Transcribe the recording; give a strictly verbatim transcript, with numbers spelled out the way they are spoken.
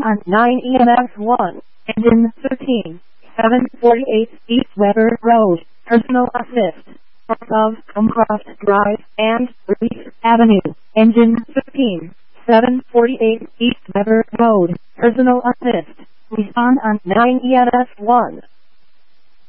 on nine E M S one, engine thirteen, seven forty-eight East Weber Road, personal assist, of Comcroft Drive and Reef Avenue, engine fifteen, seven forty-eight East Weber Road, personal assist. Respond on nine E M S one.